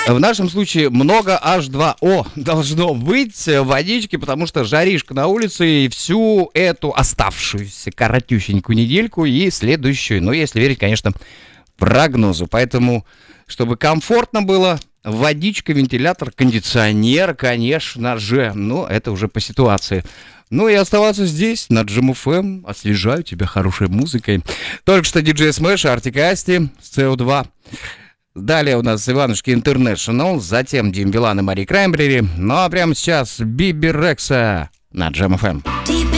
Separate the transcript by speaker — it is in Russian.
Speaker 1: В нашем случае много H2O должно быть водички, потому что жаришка на улице и всю эту оставшуюся коротюсенькую недельку и следующую. Ну, если верить, конечно, прогнозу. Поэтому, чтобы комфортно было, водичка, вентилятор, кондиционер, конечно же. Но это уже по ситуации. Ну и оставаться здесь, на Джем FM. Освежаю тебя хорошей музыкой. Только что диджей Смэш, Артик и Асти с CO2. Далее у нас Иванушки Интернешнл, затем Дим Билан и Мари Краймбрери. Ну а прямо сейчас Биби Рекса на Джем FM.